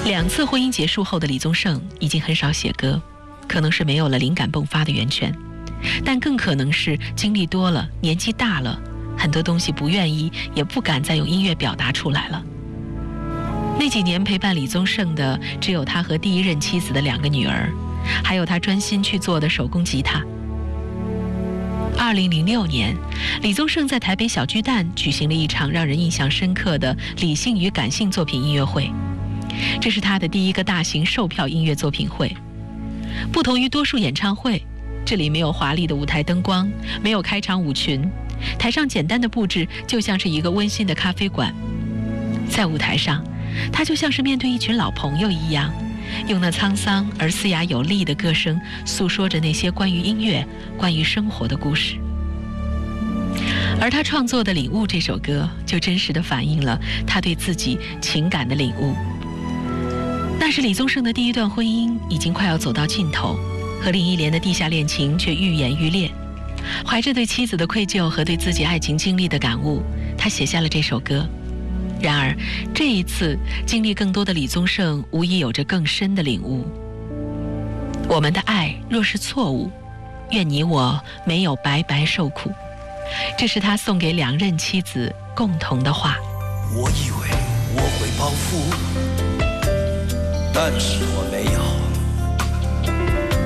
2次婚姻结束后的李宗盛已经很少写歌，可能是没有了灵感迸发的源泉，但更可能是经历多了，年纪大了，很多东西不愿意也不敢再用音乐表达出来了。那几年陪伴李宗盛的只有他和第1任妻子的2个女儿，还有他专心去做的手工吉他。2006年，李宗盛在台北小巨蛋举行了一场让人印象深刻的理性与感性作品音乐会，这是他的第1个大型售票音乐作品会。不同于多数演唱会，这里没有华丽的舞台灯光，没有开场舞群，台上简单的布置就像是一个温馨的咖啡馆。在舞台上，他就像是面对一群老朋友一样，用那沧桑而嘶哑有力的歌声诉说着那些关于音乐、关于生活的故事。而他创作的《领悟》这首歌，就真实地反映了他对自己情感的领悟。那是李宗盛的第1段婚姻已经快要走到尽头，和林忆莲的地下恋情却愈演愈烈。怀着对妻子的愧疚和对自己爱情经历的感悟，他写下了这首歌。然而这一次经历更多的李宗盛无疑有着更深的领悟。我们的爱若是错误，愿你我没有白白受苦。这是他送给2任妻子共同的话。 我以为我会报复，但是我没有。